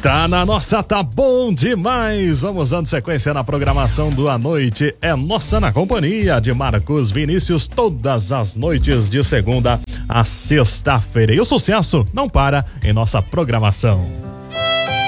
Tá na nossa, tá bom demais. Vamos dando sequência na programação do A Noite é Nossa, na companhia de Marcos Vinícius, todas as noites de segunda a sexta-feira. E o sucesso não para em nossa programação.